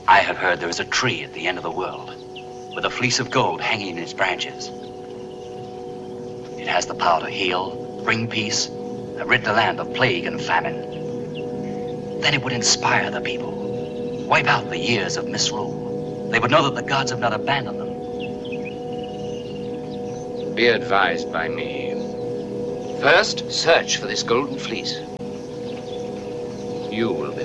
I have heard there is a tree at the end of the world with a fleece of gold hanging in its branches. It has the power to heal, bring peace, and rid the land of plague and famine. Then it would inspire the people, wipe out the years of misrule. They would know that the gods have not abandoned them. Be advised by me. First, search for this golden fleece. You will be